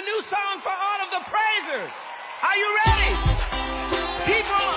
new song for all of the praisers. Are you ready? People